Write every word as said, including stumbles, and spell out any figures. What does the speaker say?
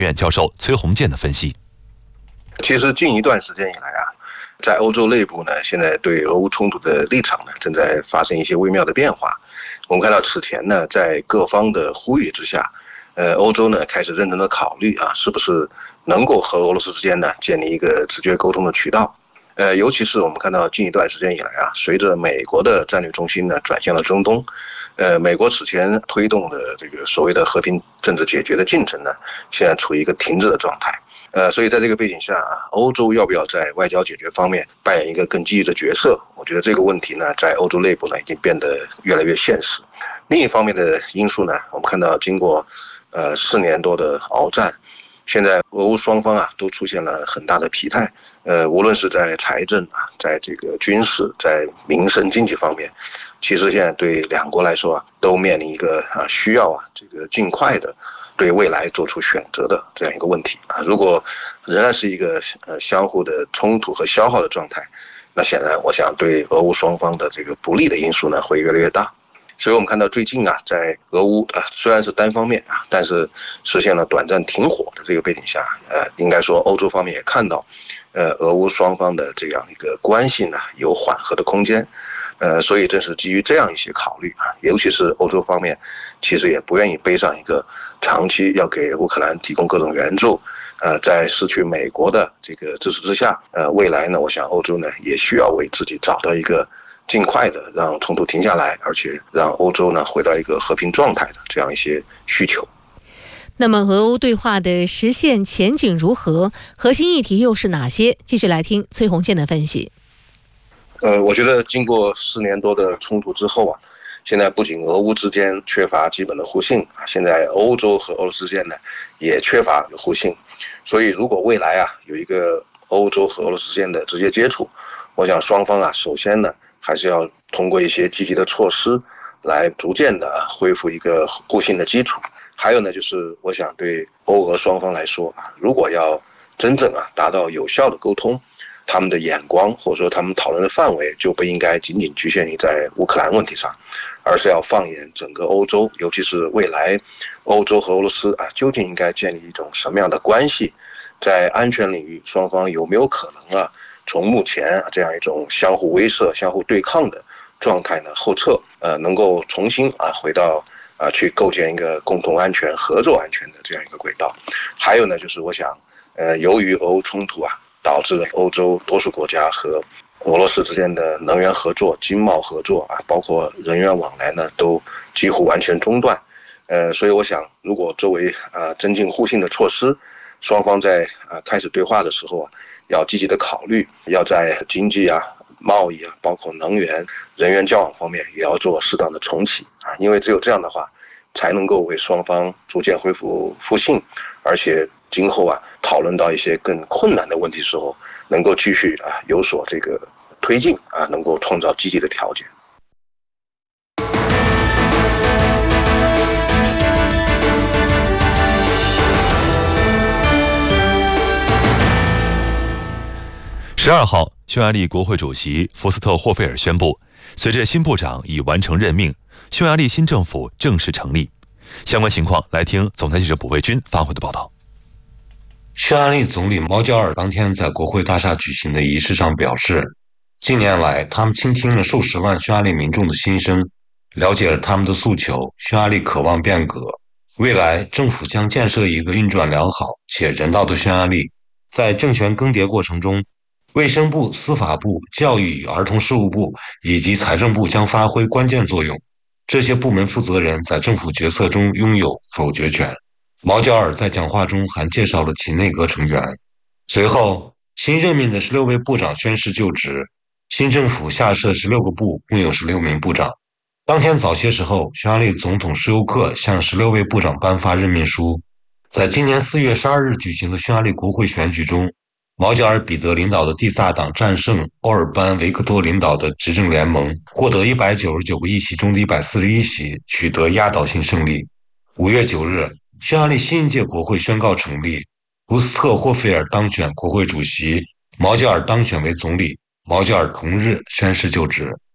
院教授崔洪建的分析。 其实近一段时间以来啊，在欧洲内部呢，现在对俄乌冲突的立场呢，正在发生一些微妙的变化。我们看到此前呢，在各方的呼吁之下，呃，欧洲呢开始认真的考虑啊，是不是能够和俄罗斯之间呢建立一个直接沟通的渠道。呃，尤其是我们看到近一段时间以来啊，随着美国的战略中心呢转向了中东，呃，美国此前推动的这个所谓的和平政治解决的进程呢，现在处于一个停滞的状态。呃，所以在这个背景下啊，欧洲要不要在外交解决方面扮演一个更积极的角色？我觉得这个问题呢，在欧洲内部呢，已经变得越来越现实。另一方面的因素呢，我们看到经过呃四年多的鏖战，现在俄乌双方啊都出现了很大的疲态。呃，无论是在财政啊，在这个军事、在民生经济方面，其实现在对两国来说啊，都面临一个啊需要啊这个尽快的对未来做出选择的这样一个问题啊。如果仍然是一个呃相互的冲突和消耗的状态，那显然我想对俄乌双方的这个不利的因素呢会越来越大。所以我们看到最近啊，在俄乌啊虽然是单方面啊，但是实现了短暂停火的这个背景下，呃，应该说欧洲方面也看到，呃，俄乌双方的这样一个关系呢有缓和的空间，呃，所以正是基于这样一些考虑啊，尤其是欧洲方面，其实也不愿意背上一个长期要给乌克兰提供各种援助，呃，在失去美国的这个支持之下，呃，未来呢，我想欧洲呢也需要为自己找到一个尽快的让冲突停下来，而且让欧洲呢回到一个和平状态的这样一些需求。 那么俄乌对话的实现前景如何？核心议题又是哪些？继续来听崔洪建的分析。 呃，我觉得经过四年多的冲突之后啊，现在不仅俄乌之间缺乏基本的互信啊，现在欧洲和俄罗斯之间呢也缺乏互信。所以如果未来啊有一个欧洲和俄罗斯之间的直接接触，我想双方啊首先呢还是要通过一些积极的措施来逐渐的恢复一个互信的基础。还有呢，就是我想对欧俄双方来说啊，如果要真正啊达到有效的沟通，他们的眼光或者说他们讨论的范围就不应该仅仅局限于在乌克兰问题上，而是要放眼整个欧洲，尤其是未来欧洲和俄罗斯啊究竟应该建立一种什么样的关系，在安全领域双方有没有可能啊从目前这样一种相互威慑、相互对抗的状态呢后撤，呃，能够重新啊回到啊去构建一个共同安全、合作安全的这样一个轨道。还有呢，就是我想，呃，由于俄乌冲突啊，导致了欧洲多数国家和俄罗斯之间的能源合作、经贸合作啊，包括人员往来呢，都几乎完全中断。呃，所以我想，如果作为啊增进互信的措施，双方在啊开始对话的时候啊，要积极的考虑，要在经济啊、贸易啊，包括能源、人员交往方面也要做适当的重启啊，因为只有这样的话，才能够为双方逐渐恢复互信，而且今后啊讨论到一些更困难的问题的时候，能够继续啊有所这个推进啊，能够创造积极的条件。 十二号，匈牙利国会主席福斯特霍费尔宣布，随着新部长已完成任命，匈牙利新政府正式成立。相关情况，来听总台记者卜卫军发回的报道。 匈牙利总理毛焦尔当天在国会大厦举行的仪式上表示，近年来他们倾听了数十万匈牙利民众的心声，了解了他们的诉求，匈牙利渴望变革。未来政府将建设一个运转良好且人道的匈牙利。在政权更迭过程中，卫生部、司法部、教育与儿童事务部以及财政部将发挥关键作用。这些部门负责人在政府决策中拥有否决权。毛焦尔在讲话中还介绍了其内阁成员。随后，新任命的十六位部长宣誓就职，新政府下设十六个部，共有十六名部长。当天早些时候，匈牙利总统施尤克向十六位部长颁发任命书。在今年四月十二日举行的匈牙利国会选举中，毛焦尔彼得领导的第萨党战胜欧尔班维克多领导的执政联盟，获得一百九十九个议席中的一百四十一席，取得压倒性胜利。五月九日，匈牙利新一届国会宣告成立，福斯特霍费尔当选国会主席，毛焦尔当选为总理。毛焦尔同日宣誓就职。